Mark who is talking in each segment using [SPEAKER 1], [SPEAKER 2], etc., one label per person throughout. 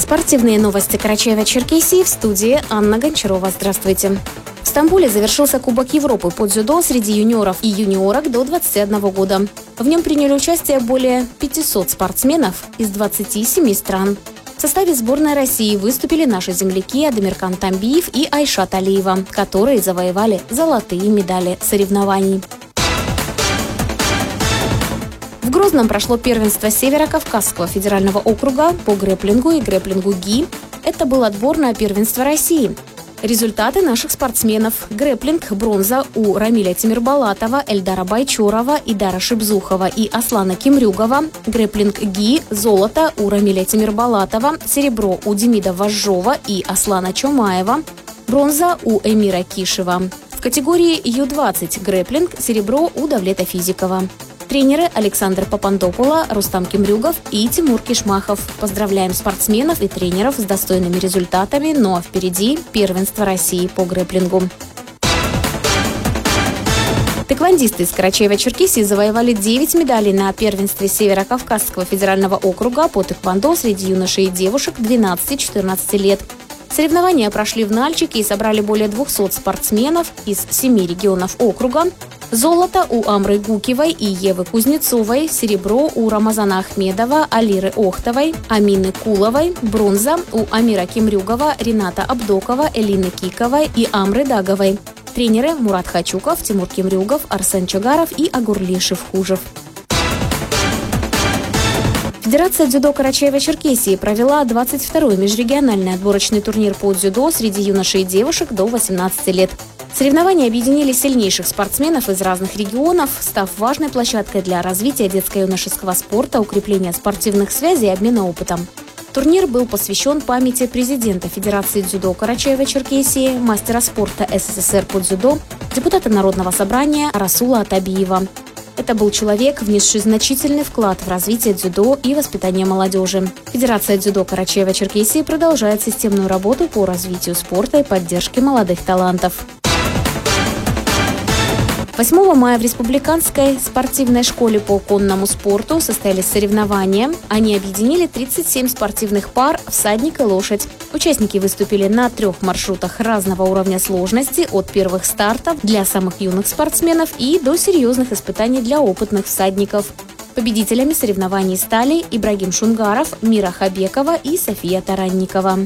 [SPEAKER 1] Спортивные новости Карачаева-Черкесии, в студии Анна Гончарова. Здравствуйте. В Стамбуле завершился Кубок Европы по дзюдо среди юниоров и юниорок до 21 года. В нем приняли участие более 500 спортсменов из 27 стран. В составе сборной России выступили наши земляки Адамиркан Тамбиев и Айшат Алиева, которые завоевали золотые медали соревнований. В Грозном прошло первенство Северо-Кавказского федерального округа по грэпплингу и грэпплингу ГИ. Это был отбор на первенство России. Результаты наших спортсменов. Грэпплинг – бронза у Рамиля Тимирбалатова, Эльдара Байчорова, Идара Шибзухова и Аслана Кимрюгова. Грэпплинг ГИ – золото у Рамиля Тимирбалатова, серебро у Демида Вожжова и Аслана Чомаева, бронза у Эмира Кишева. В категории Ю-20 грэпплинг – серебро у Давлета Физикова. Тренеры Александр Папандопула, Рустам Кимрюгов и Тимур Кишмахов. Поздравляем спортсменов и тренеров с достойными результатами, но впереди первенство России по грэпплингу. Тэквондисты из Карачаева-Черкесии завоевали 9 медалей на первенстве Северо-Кавказского федерального округа по тэквондо среди юношей и девушек 12-14 лет. Соревнования прошли в Нальчике и собрали более 200 спортсменов из 7 регионов округа. Золото у Амры Гукевой и Евы Кузнецовой, серебро у Рамазана Ахмедова, Алиры Охтовой, Амины Куловой, бронза у Амира Кимрюгова, Рената Абдокова, Элины Киковой и Амры Даговой. Тренеры Мурат Хачуков, Тимур Кимрюгов, Арсен Чагаров и Агурли Шевхужев. Федерация дзюдо Карачаева-Черкесии провела 22-й межрегиональный отборочный турнир по дзюдо среди юношей и девушек до 18 лет. Соревнования объединили сильнейших спортсменов из разных регионов, став важной площадкой для развития детско-юношеского спорта, укрепления спортивных связей и обмена опытом. Турнир был посвящен памяти президента Федерации дзюдо Карачаева-Черкесии, мастера спорта СССР по дзюдо, депутата Народного собрания Расула Атабиева. Это был человек, внесший значительный вклад в развитие дзюдо и воспитание молодежи. Федерация дзюдо Карачаева-Черкесии продолжает системную работу по развитию спорта и поддержке молодых талантов. 8 мая в Республиканской спортивной школе по конному спорту состоялись соревнования. Они объединили 37 спортивных пар «Всадник и лошадь». Участники выступили на 3 маршрутах разного уровня сложности, от первых стартов для самых юных спортсменов и до серьезных испытаний для опытных всадников. Победителями соревнований стали Ибрагим Шунгаров, Мира Хабекова и София Таранникова.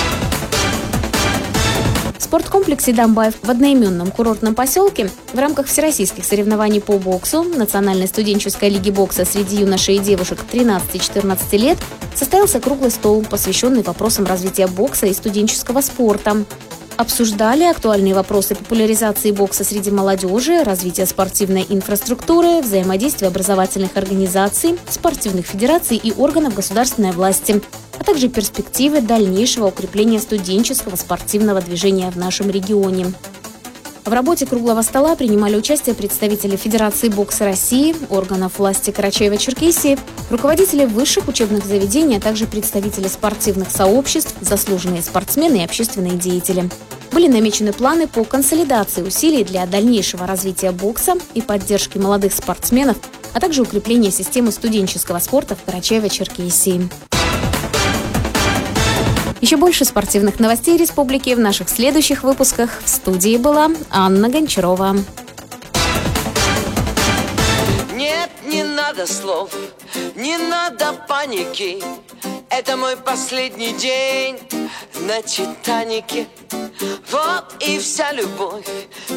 [SPEAKER 1] В спорткомплексе «Дамбаев» в одноименном курортном поселке в рамках всероссийских соревнований по боксу Национальной студенческой лиги бокса среди юношей и девушек 13-14 лет состоялся круглый стол, посвященный вопросам развития бокса и студенческого спорта. Обсуждали актуальные вопросы популяризации бокса среди молодежи, развития спортивной инфраструктуры, взаимодействия образовательных организаций, спортивных федераций и органов государственной власти, а также перспективы дальнейшего укрепления студенческого спортивного движения в нашем регионе. В работе круглого стола принимали участие представители Федерации бокса России, органов власти Карачаева-Черкесии, руководители высших учебных заведений, а также представители спортивных сообществ, заслуженные спортсмены и общественные деятели. Были намечены планы по консолидации усилий для дальнейшего развития бокса и поддержки молодых спортсменов, а также укрепления системы студенческого спорта в Карачаево-Черкесии. Еще больше спортивных новостей республики в наших следующих выпусках. В студии была Анна Гончарова.
[SPEAKER 2] Нет, не надо слов, не надо паники. Это мой последний день на Титанике. Вот и вся любовь.